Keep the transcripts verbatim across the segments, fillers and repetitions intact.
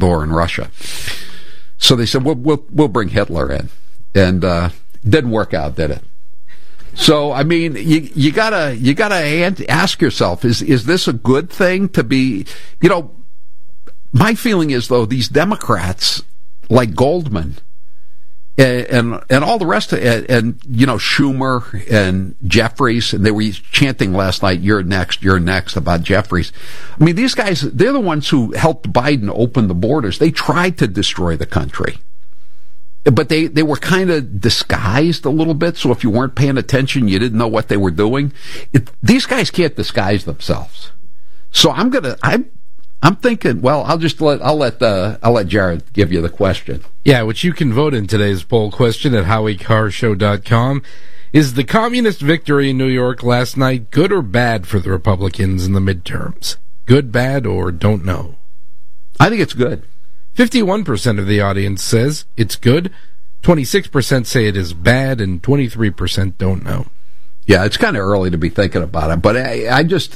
door in Russia. So they said, we'll, we'll, we'll bring Hitler in. And, uh, didn't work out, did it? So, I mean, you, you gotta, you gotta ask yourself, is, is this a good thing to be, you know, my feeling is, though, these Democrats, like Goldman, and, and, and all the rest of it, and, you know, Schumer and Jeffries, and they were chanting last night, you're next, you're next, about Jeffries. I mean, these guys, they're the ones who helped Biden open the borders. They tried to destroy the country. But they, they were kind of disguised a little bit, so if you weren't paying attention, you didn't know what they were doing. It, these guys can't disguise themselves. So I'm gonna, I'm, I'm thinking, well, I'll just let, I'll let, uh, I'll let Jared give you the question. Yeah, which you can vote in today's poll question at howie carr show dot com. Is the communist victory in New York last night good or bad for the Republicans in the midterms? Good, bad, or don't know? I think it's good. fifty-one percent of the audience says it's good, twenty-six percent say it is bad, and twenty-three percent don't know. Yeah, it's kind of early to be thinking about it, but I, I just,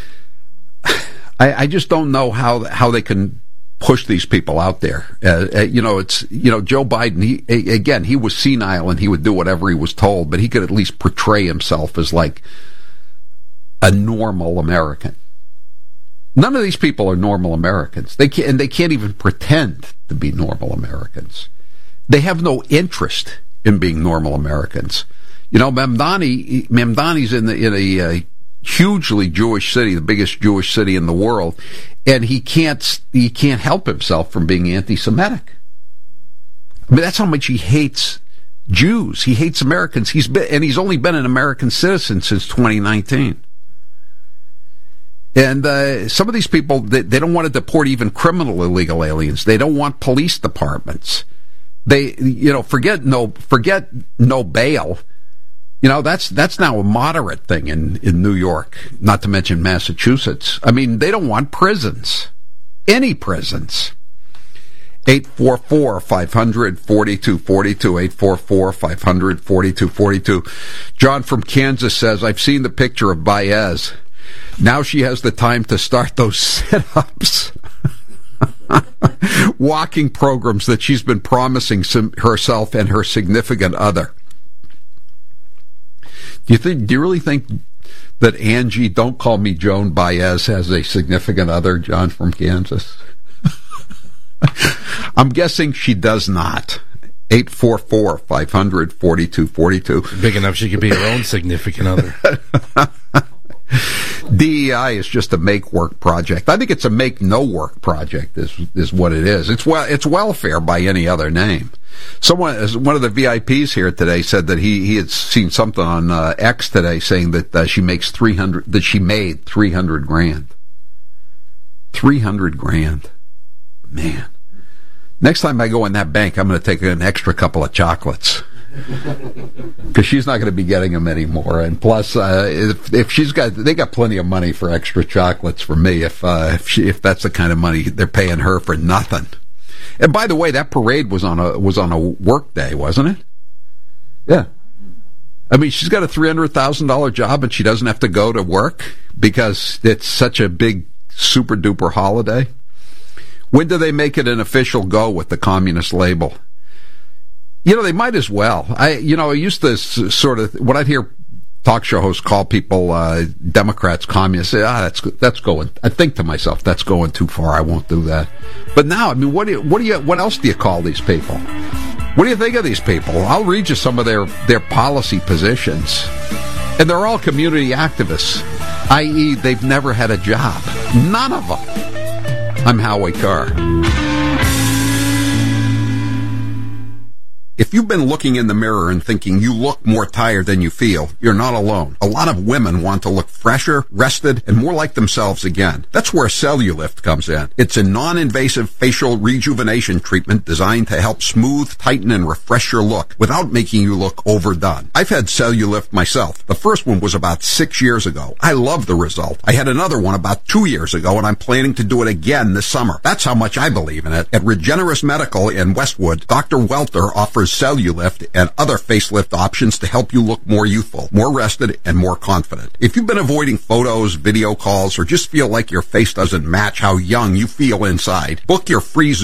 I, I just don't know how how they can push these people out there. Uh, uh, you know, it's you know Joe Biden. He again, he was senile and he would do whatever he was told, but he could at least portray himself as like a normal American. None of these people are normal Americans. They can't, and they can't even pretend to be normal Americans. They have no interest in being normal Americans. You know, Mamdani, Mamdani's in the, in a, a hugely Jewish city, the biggest Jewish city in the world, and he can't, he can't help himself from being anti-Semitic. I mean, that's how much he hates Jews. He hates Americans. He's been, and he's only been an American citizen since twenty nineteen. And uh, some of these people, they, they don't want to deport even criminal illegal aliens. They don't want police departments. They, you know, forget no, forget no bail. You know, that's that's now a moderate thing in, in New York, not to mention Massachusetts. I mean, they don't want prisons, any prisons. eight four four, five hundred, forty-two forty-two, eight four four, five hundred, forty-two forty-two. John from Kansas says, I've seen the picture of Baez. Now she has the time to start those sit-ups. Walking programs that she's been promising some, herself and her significant other. Do you think? Do you really think that Angie, don't call me Joan Baez, has a significant other, John from Kansas? I'm guessing she does not. eight four four, five hundred, forty-two forty-two. Big enough she could be her own significant other. D E I is just a make-work project. I think it's a make-no-work project is is what it is. It's well, it's welfare by any other name. Someone, one of the V I Ps here today said that he, he had seen something on uh, X today saying that uh, she makes three hundred, that she made three hundred grand. three hundred grand. Man. Next time I go in that bank, I'm going to take an extra couple of chocolates. Because she's not going to be getting them anymore, and plus, uh, if, if she's got, they got plenty of money for extra chocolates for me. If uh, if, she, if that's the kind of money they're paying her for nothing. And by the way, that parade was on a was on a work day, wasn't it? Yeah. I mean, she's got a three hundred thousand dollar job, and she doesn't have to go to work because it's such a big super duper holiday. When do they make it an official go with the communist label? You know, they might as well. I, you know, I used to sort of, when I'd hear talk show hosts call people, uh, Democrats communists, say, ah, that's, that's going, I think to myself, that's going too far. I won't do that. But now, I mean, what do you, what do you, what else do you call these people? What do you think of these people? I'll read you some of their, their policy positions. And they're all community activists, that is they've never had a job. None of them. I'm Howie Carr. If you've been looking in the mirror and thinking you look more tired than you feel, you're not alone. A lot of women want to look fresher, rested, and more like themselves again. That's where Cellulift comes in. It's a non-invasive facial rejuvenation treatment designed to help smooth, tighten, and refresh your look without making you look overdone. I've had Cellulift myself. The first one was about six years ago. I love the result. I had another one about two years ago, and I'm planning to do it again this summer. That's how much I believe in it. At Regenerous Medical in Westwood, Doctor Welter offers Cellulift and other facelift options to help you look more youthful, more rested, and more confident. If you've been avoiding photos, video calls, or just feel like your face doesn't match how young you feel inside, book your free